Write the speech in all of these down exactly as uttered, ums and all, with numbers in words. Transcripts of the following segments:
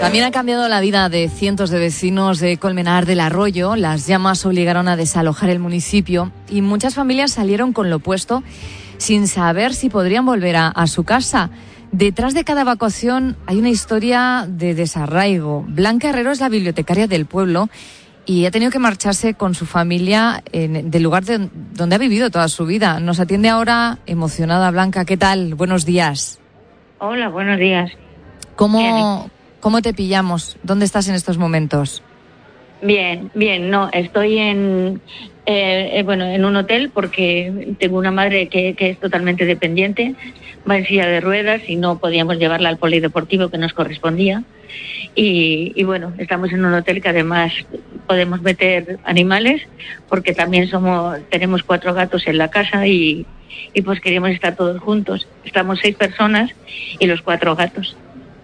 También ha cambiado la vida de cientos de vecinos de Colmenar del Arroyo. Las llamas obligaron a desalojar el municipio y muchas familias salieron con lo puesto sin saber si podrían volver a, a su casa. Detrás de cada evacuación hay una historia de desarraigo. Blanca Herrero es la bibliotecaria del pueblo y ha tenido que marcharse con su familia en, del lugar de, donde ha vivido toda su vida. Nos atiende ahora emocionada Blanca. ¿Qué tal? Buenos días. Hola, buenos días. ¿Cómo, ¿Cómo te pillamos? ¿Dónde estás en estos momentos? Bien, bien. No, estoy en eh, bueno en un hotel porque tengo una madre que, que es totalmente dependiente, va en silla de ruedas y no podíamos llevarla al polideportivo que nos correspondía. Y, y bueno, estamos en un hotel que además podemos meter animales porque también somos tenemos cuatro gatos en la casa y, y pues queríamos estar todos juntos. Estamos seis personas y los cuatro gatos.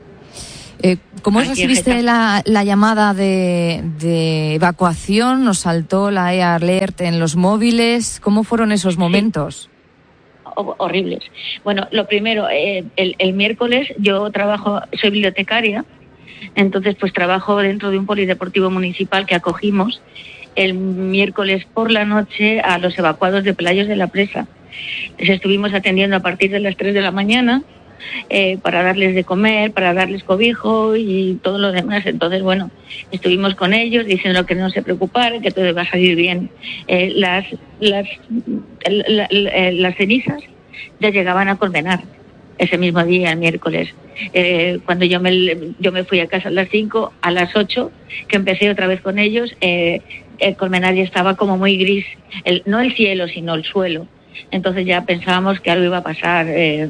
Eh, ¿Cómo Aquí recibiste la, la llamada de, de evacuación? ¿Nos saltó la e-alert en los móviles? ¿Cómo fueron esos momentos? Sí. Horribles. Bueno, lo primero, eh, el, el miércoles yo trabajo, soy bibliotecaria, entonces pues trabajo dentro de un polideportivo municipal que acogimos el miércoles por la noche a los evacuados de Pelayos de la Presa. Les estuvimos atendiendo a partir de las tres de la mañana eh, para darles de comer, para darles cobijo y todo lo demás. Entonces, bueno, estuvimos con ellos diciendo que no se preocuparan, que todo iba a salir bien. Eh, las, las, la, la, las cenizas ya llegaban a Colmenar ese mismo día, el miércoles. Eh, cuando yo me, yo me fui a casa a las cinco, a las ocho, que empecé otra vez con ellos, eh, el Colmenar ya estaba como muy gris, el, no el cielo, sino el suelo. Entonces ya pensábamos que algo iba a pasar. Eh,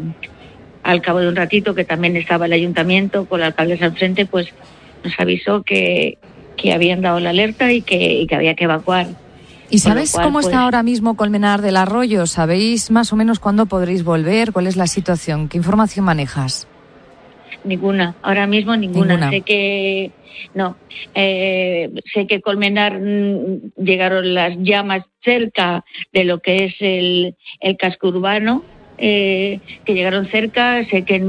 al cabo de un ratito, que también estaba el ayuntamiento con la alcaldesa al frente, pues nos avisó que, que habían dado la alerta y que, y que había que evacuar. ¿Y sabes cual, cómo pues, está ahora mismo Colmenar del Arroyo? ¿Sabéis más o menos cuándo podréis volver? ¿Cuál es la situación? ¿Qué información manejas? Ninguna, ahora mismo ninguna. ninguna. Sé que no, eh, sé que Colmenar mmm, llegaron las llamas cerca de lo que es el, el casco urbano, eh, que llegaron cerca. Sé que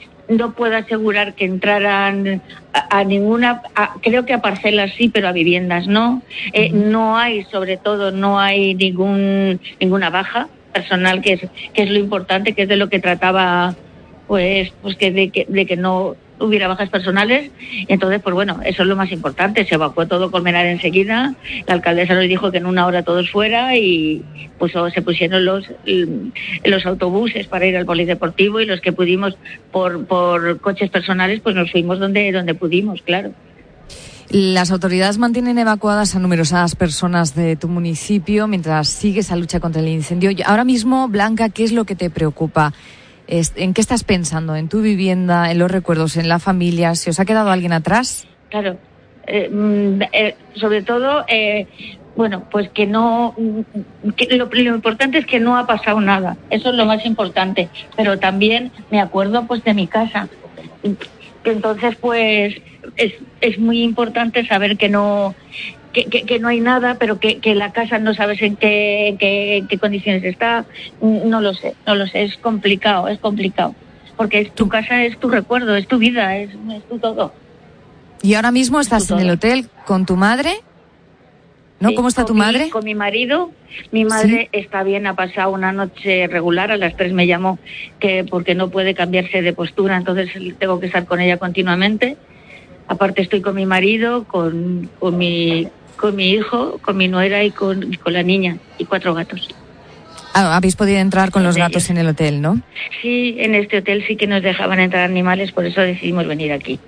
no puedo asegurar que entraran a, a ninguna, a, creo que a parcelas sí, pero a viviendas no. Eh, uh-huh. No hay, sobre todo, no hay ningún ninguna baja personal, que es que es lo importante, que es de lo que trataba. Pues, pues que de, que de que no hubiera bajas personales. Entonces, pues bueno, eso es lo más importante. Se evacuó todo Colmenar enseguida. La alcaldesa nos dijo que en una hora todos fuera y pues se pusieron los los autobuses para ir al polideportivo y los que pudimos por por coches personales, pues nos fuimos donde donde pudimos, claro. Las autoridades mantienen evacuadas a numerosas personas de tu municipio mientras sigue esa lucha contra el incendio. Ahora mismo, Blanca, ¿qué es lo que te preocupa? ¿En qué estás pensando? ¿En tu vivienda, en los recuerdos, en la familia? ¿Se os ha quedado alguien atrás? Claro, eh, eh, sobre todo, eh, bueno, pues que no, que lo, lo importante es que no ha pasado nada, eso es lo más importante, pero también me acuerdo pues de mi casa, entonces pues es, es muy importante saber que no... Que, que, que no hay nada, pero que, que la casa no sabes en qué, en qué, en qué condiciones está, no lo sé, no lo sé, es complicado, es complicado, porque es, tu casa es tu recuerdo, es tu vida, es, es tu todo. ¿Y ahora mismo estás en el hotel con tu madre? ¿No? Sí, ¿Cómo está tu mi, madre? Con mi marido, mi madre ¿Sí? está bien, ha pasado una noche regular, a las tres me llamó que porque no puede cambiarse de postura, entonces tengo que estar con ella continuamente. Aparte estoy con mi marido, con, con mi con mi hijo, con mi nuera y con, con la niña y cuatro gatos. Ah, habéis podido entrar con los gatos en el hotel, ¿no? Sí, en este hotel sí que nos dejaban entrar animales, por eso decidimos venir aquí.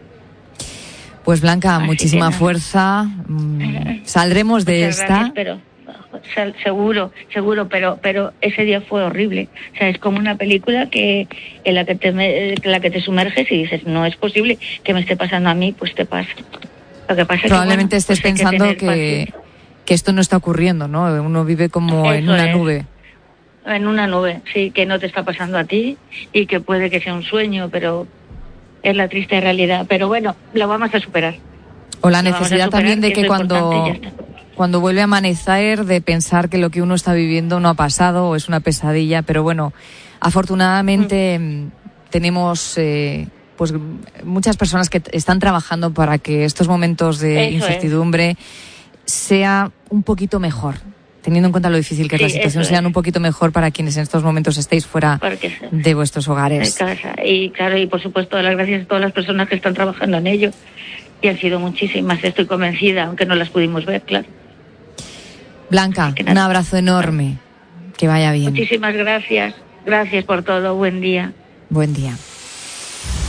Pues Blanca, Así muchísima fuerza. Saldremos de Muchas esta. Gracias, pero seguro, seguro, pero pero ese día fue horrible. O sea, es como una película que en la que te en la que te sumerges y dices, no es posible que me esté pasando a mí, pues te pasa. Lo que pasa Probablemente es que, bueno, estés pues pensando que, que, que esto no está ocurriendo, ¿no? Uno vive como Eso en una es. nube. En una nube, sí, que no te está pasando a ti y que puede que sea un sueño, pero es la triste realidad. Pero bueno, lo vamos a superar. O la necesidad también de que cuando, cuando vuelve a amanecer, de pensar que lo que uno está viviendo no ha pasado o es una pesadilla. Pero bueno, afortunadamente mm. tenemos... Eh, pues muchas personas que están trabajando para que estos momentos de Eso incertidumbre es. sea un poquito mejor, teniendo en cuenta lo difícil que sí, es la situación, sean es. un poquito mejor para quienes en estos momentos estéis fuera Porque, de vuestros hogares. De casa. Y claro, y por supuesto las gracias a todas las personas que están trabajando en ello, y han sido muchísimas, estoy convencida, aunque no las pudimos ver, claro. Blanca, un abrazo enorme, que vaya bien. Muchísimas gracias, gracias por todo, buen día. Buen día.